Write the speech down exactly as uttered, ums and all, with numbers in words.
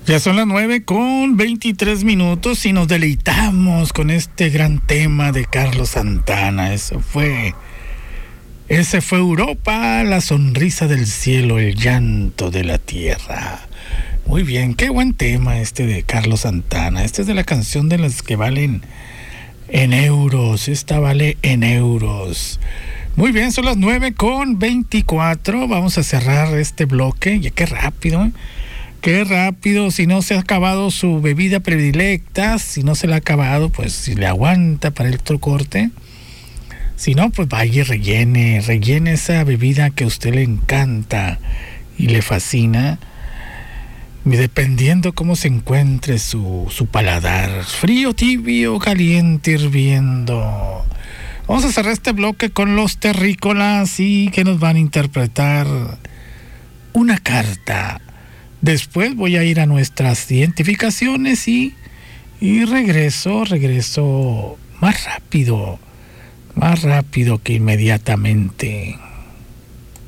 Ya son las nueve con veintitrés minutos y nos deleitamos con este gran tema de Carlos Santana. Eso fue, ese fue Europa, la sonrisa del cielo, el llanto de la tierra. Muy bien, qué buen tema este de Carlos Santana. Este es de la canción de las que valen en euros. Esta vale en euros. Muy bien, son las nueve con veinticuatro. Vamos a cerrar este bloque. Ya qué rápido, ¿eh? Qué rápido. Si no se ha acabado su bebida predilecta, si no se la ha acabado, pues si le aguanta para el otro corte. Si no, pues vaya y rellene, rellene esa bebida que a usted le encanta y le fascina, dependiendo cómo se encuentre su, su paladar. Frío, tibio, caliente, hirviendo. Vamos a cerrar este bloque con los terrícolas y que nos van a interpretar una carta. Después voy a ir a nuestras identificaciones y, y regreso, regreso más rápido, más rápido que inmediatamente.